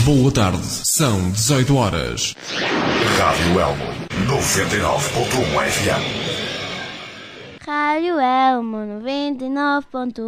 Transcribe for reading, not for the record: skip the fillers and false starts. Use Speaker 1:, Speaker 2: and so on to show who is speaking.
Speaker 1: Boa tarde, são 18 horas.
Speaker 2: Rádio Elmo 99.1 FM.
Speaker 3: Rádio Elmo 99.1